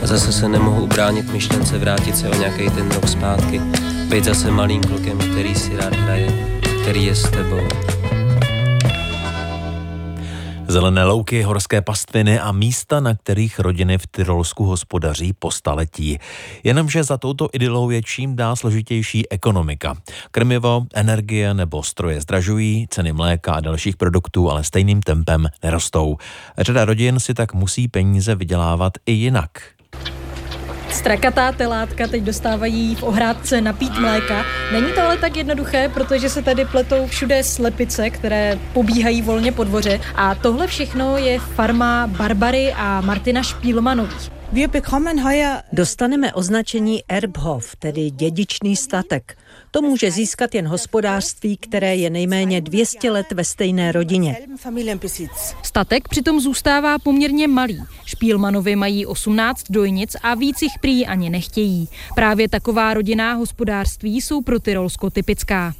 zase se nemohu ubránit myšlence vrátit se o nějaký ten rok zpátky. Být zase malým klukem, který si rád hraje, který je s tebou. Zelené louky, horské pastviny a místa, na kterých rodiny v Tyrolsku hospodaří po staletí. Jenomže za touto idylou je čím dál složitější ekonomika. Krmivo, energie nebo stroje zdražují, ceny mléka a dalších produktů ale stejným tempem nerostou. Řada rodin si tak musí peníze vydělávat i jinak. Strakatá telátka teď dostávají v ohrádce napít mléka. Není to ale tak jednoduché, protože se tady pletou všude slepice, které pobíhají volně po dvoře. A tohle všechno je farma Barbary a Martina Špílmanových. Dostaneme označení Erbhof, tedy dědičný statek. To může získat jen hospodářství, které je nejméně 200 let ve stejné rodině. Statek přitom zůstává poměrně malý. Špílmanovi mají 18 dojnic a víc jich prý ani nechtějí. Právě taková rodinná hospodářství jsou pro Tyrolsko typická.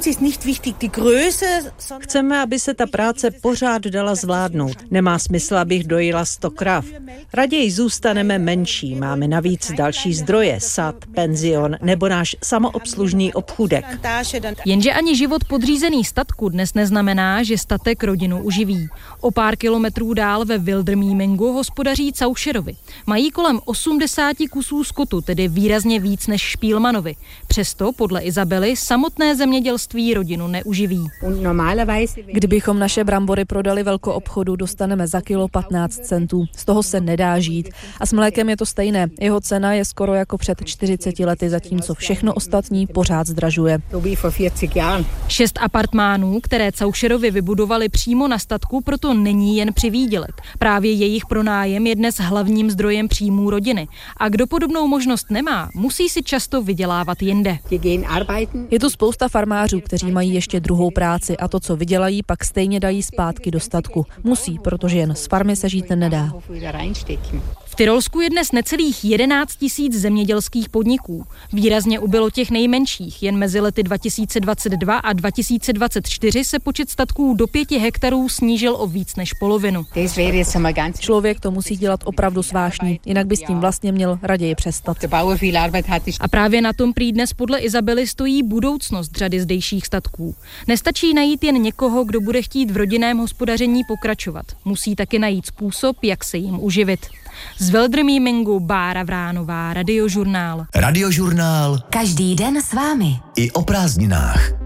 Chceme, aby se ta práce pořád dala zvládnout. Nemá smysl, abych dojila 100 krav. Raději zůstaneme menší. Máme navíc další zdroje, sad, penzion nebo náš samoobslužný obchůdek. Jenže ani život podřízený statku dnes neznamená, že statek rodinu uživí. O pár kilometrů dál ve Wildermiemingu hospodaří Causcherovi. Mají kolem 80 kusů skotu, tedy výrazně víc než Špílmanovi. Přesto podle Izabely samotné zemědělství rodinu neuživí. Kdybychom naše brambory prodali velkoobchodu, dostaneme za kilo 15 centů. Z toho se nedá žít. A s mlékem je to stejné. Jeho cena je skoro jako před 40 lety, zatímco všechno ostatní pořád zdražuje. 6 apartmánů, které Causcherovi vybudovali přímo na statku, proto není jen přivýdělek. Právě jejich pronájem je dnes hlavním zdrojem příjmů rodiny. A kdo podobnou možnost nemá, musí si často vydělávat jinde. Je tu spousta farmářů, kteří mají ještě druhou práci a to, co vydělají, pak stejně dají zpátky do statku. Musí, protože jen z farmy se žít nedá. V Tyrolsku je dnes necelých 11 000 zemědělských podniků. Výrazně ubylo těch nejmenších. Jen mezi lety 2022 a 2024 se počet statků do 5 hektarů snížil o víc než polovinu. Člověk to musí dělat opravdu s vášní, jinak by s tím vlastně měl raději přestat. A právě na tom prý dnes podle Izabely stojí budoucnost řady zdejších statků. Nestačí najít jen někoho, kdo bude chtít v rodinném hospodaření pokračovat. Musí taky najít způsob, jak se jim uživit. Z Wildermiemingu Bára Vránová, Radiožurnál. Radiožurnál. Každý den s vámi. I o prázdninách.